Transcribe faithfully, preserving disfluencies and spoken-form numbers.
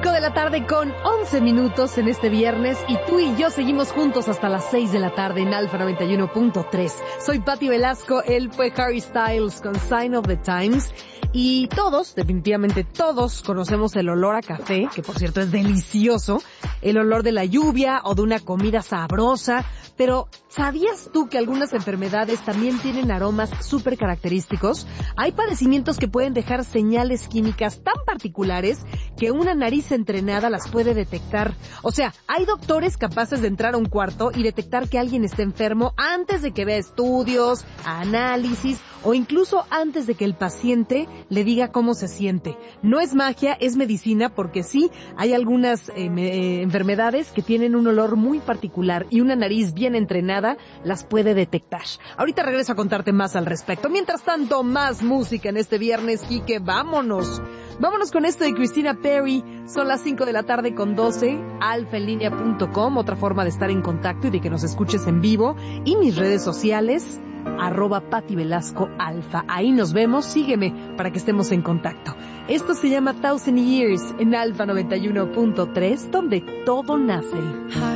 cinco de la tarde con once minutos en este viernes y tú y yo seguimos juntos hasta las seis de la tarde en Alfa noventa y uno punto tres. Soy Patti Velasco, él fue Harry Styles con Sign of the Times y todos, definitivamente todos, conocemos el olor a café, que por cierto es delicioso, el olor de la lluvia o de una comida sabrosa, pero ¿sabías tú que algunas enfermedades también tienen aromas súper característicos? Hay padecimientos que pueden dejar señales químicas tan particulares que una nariz entrenada las puede detectar. O sea, hay doctores capaces de entrar a un cuarto y detectar que alguien está enfermo antes de que vea estudios, análisis o incluso antes de que el paciente le diga cómo se siente. No es magia, es medicina, porque sí, hay algunas eh, me, eh, enfermedades que tienen un olor muy particular y una nariz bien entrenada las puede detectar. Ahorita regreso a contarte más al respecto. Mientras tanto, más música en este viernes, Quique, vámonos. Vámonos con esto de Christina Perri. Son las cinco de la tarde con doce. alfa en línea punto com, otra forma de estar en contacto y de que nos escuches en vivo. Y mis redes sociales, arroba Patti Velasco Alfa. Ahí nos vemos, sígueme para que estemos en contacto. Esto se llama Thousand Years en Alfa noventa y uno punto tres, donde todo nace.